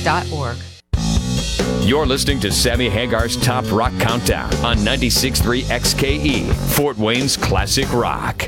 librarock.org. You're listening to Sammy Hagar's Top Rock Countdown on 96.3 XKE, Fort Wayne's Classic Rock.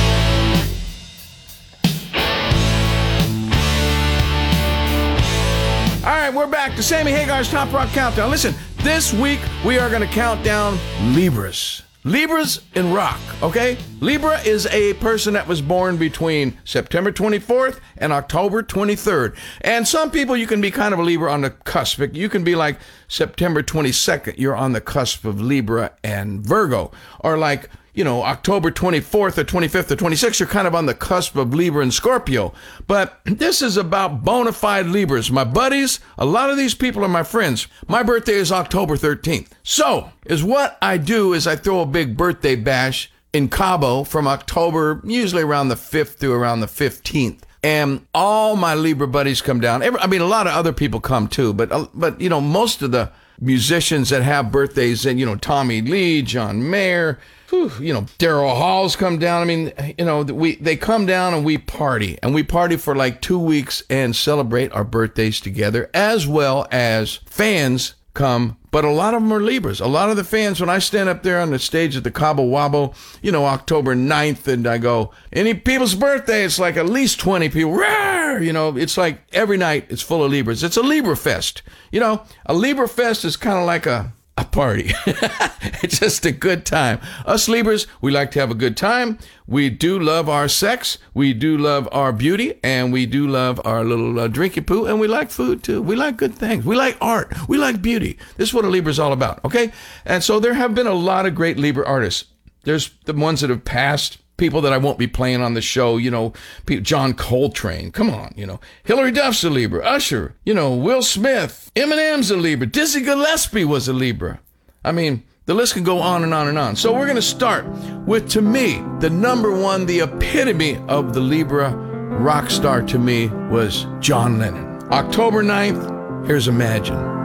All right, we're back to Sammy Hagar's Top Rock Countdown. Listen, this week we are going to count down Libras. Libras in rock, okay? Libra is a person that was born between September 24th and October 23rd. And some people, you can be kind of a Libra on the cusp. You can be like September 22nd, you're on the cusp of Libra and Virgo. Or like, October 24th or 25th or 26th, you're kind of on the cusp of Libra and Scorpio. But this is about bona fide Libras. My buddies, a lot of these people are my friends. My birthday is October 13th. So, what I do is I throw a big birthday bash in Cabo from October, usually around the 5th to around the 15th. And all my Libra buddies come down. A lot of other people come too, but most of the musicians that have birthdays, and Tommy Lee, John Mayer, Daryl Halls come down. They come down and we party for like 2 weeks and celebrate our birthdays together, as well as fans come. But a lot of them are Libras. A lot of the fans, when I stand up there on the stage at the Cabo Wabo, October 9th, and I go, any people's birthday, it's like at least 20 people. Rawr! It's like every night it's full of Libras. It's a Libra fest. A Libra fest is kind of like a party. It's just a good time. Us Libras, we like to have a good time. We do love our sex. We do love our beauty. And we do love our little drinky poo. And we like food too. We like good things. We like art. We like beauty. This is what a Libra is all about, okay? And so there have been a lot of great Libra artists. There's the ones that have passed, people that I won't be playing on the show, John Coltrane, come on, Hillary Duff's a Libra, Usher, Will Smith, Eminem's a Libra, Dizzy Gillespie was a Libra. The list can go on and on and on. So we're going to start with, to me, the number one, the epitome of the Libra rock star to me was John Lennon. October 9th, here's Imagine.